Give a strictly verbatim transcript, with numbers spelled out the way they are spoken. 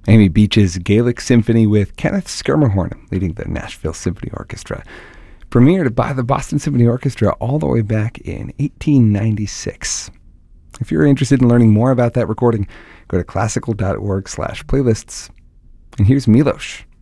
Amy Beach's Gaelic Symphony with Kenneth Schermerhorn leading the Nashville Symphony Orchestra, premiered by the Boston Symphony Orchestra all the way back in eighteen ninety-six. If you're interested in learning more about that recording, go to classical dot org slash playlists. And here's Milos